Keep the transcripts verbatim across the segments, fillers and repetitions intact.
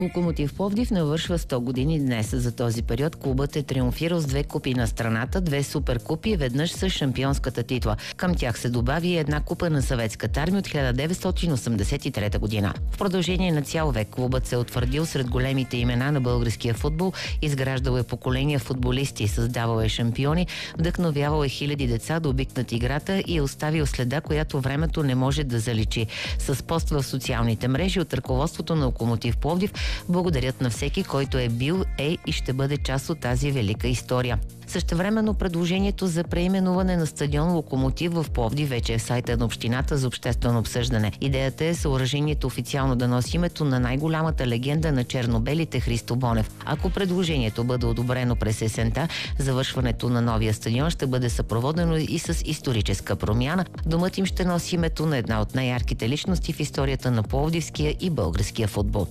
Локомотив Пловдив навършва сто години днес. За този период клубът е триумфирал с две купи на страната, две суперкупи и веднъж с шампионската титла. Към тях се добави и една купа на Съветската армия от хиляда деветстотин осемдесет и трета година. В продължение на цял век клубът се е утвърдил сред големите имена на българския футбол, изграждал е поколения футболисти, създавал е шампиони, вдъхновявал е хиляди деца да обикнат играта и е оставил следа, която времето не може да заличи. С пост в социалните мрежи от ръководството на Локомотив Пловдив благодарят на всеки, който е бил, е и ще бъде част от тази велика история. Същевременно предложението за преименуване на стадион Локомотив в Пловдив вече е в сайта на общината за обществено обсъждане. Идеята е съоръжението официално да носи името на най-голямата легенда на чернобелите Христо Бонев. Ако предложението бъде одобрено през есента, завършването на новия стадион ще бъде съпроводено и с историческа промяна. Домът им ще носи името на една от най-ярките личности в историята на пловдивския и българския футбол.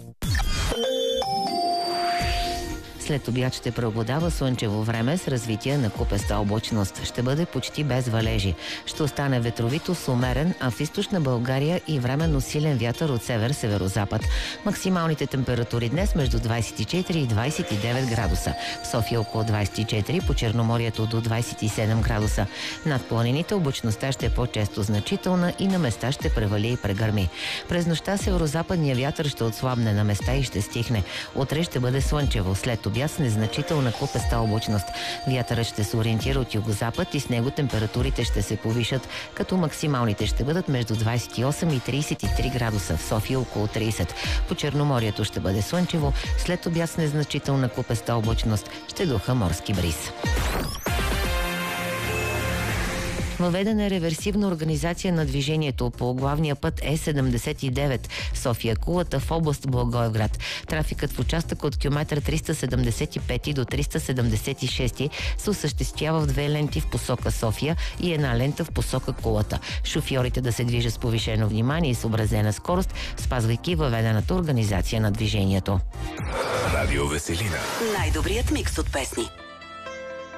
След обяд ще преобладава слънчево време с развитие на купеста облачност. Ще бъде почти без валежи. Ще остане ветровито с умерен, а в източна България и временно силен вятър от север-северозапад. Максималните температури днес между двадесет и четири и двадесет и девет градуса. В София около двадесет и четири, по Черноморието до двадесет и седем градуса. Над планините облачността ще е по-често значителна и на места ще превали и прегърми. През нощта северозападния вятър ще отслабне на места и ще стихне. Утре ще бъде слънчево. След обяд с незначителна купеста облачност. Вятърът ще се ориентира от югозапад и с него температурите ще се повишат, като максималните ще бъдат между двадесет и осем и тридесет и три градуса, в София около тридесет. По Черноморието ще бъде слънчево, след обяд с незначителна купеста облачност ще духа морски бриз. Въведена е реверсивна организация на движението по главния път Е седемдесет и девет София-Кулата в област Благоевград. Трафикът в участък от километър триста седемдесет и пет до триста седемдесет и шест се осъществява в две ленти в посока София и една лента в посока Кулата. Шофьорите да се движат с повишено внимание и съобразена скорост, спазвайки въведената организация на движението. Радио Веселина. Най-добрият микс от песни.